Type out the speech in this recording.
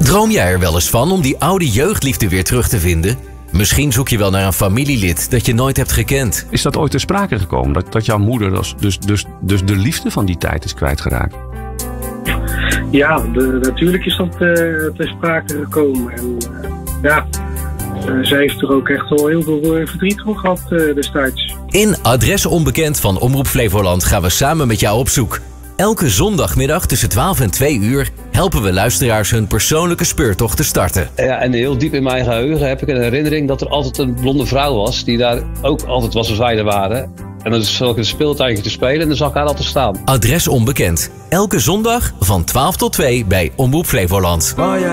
Droom jij er wel eens van om die oude jeugdliefde weer terug te vinden? Misschien zoek je wel naar een familielid dat je nooit hebt gekend. Is dat ooit ter sprake gekomen? Dat jouw moeder dus de liefde van die tijd is kwijtgeraakt? Ja, natuurlijk is dat ter sprake gekomen. En zij heeft er ook echt wel heel veel verdriet van gehad destijds. In Adres Onbekend van Omroep Flevoland gaan we samen met jou op zoek. Elke zondagmiddag tussen 12 en 2 uur helpen we luisteraars hun persoonlijke speurtocht te starten. Ja, en heel diep in mijn geheugen heb ik een herinnering dat er altijd een blonde vrouw was die daar ook altijd was als wij er waren. En dan zat ik een speeltuintje te spelen en dan zag ik haar altijd staan. Adres Onbekend. Elke zondag van 12 tot 2 bij Omroep Flevoland.